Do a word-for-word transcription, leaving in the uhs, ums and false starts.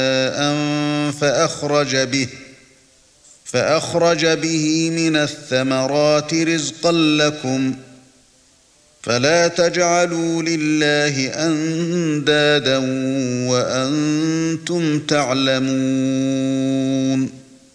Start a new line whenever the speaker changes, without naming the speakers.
فأخرج به فأخرج به من الثمرات رزقا لكم فلا تجعلوا لله أندادا وأنتم تعلمون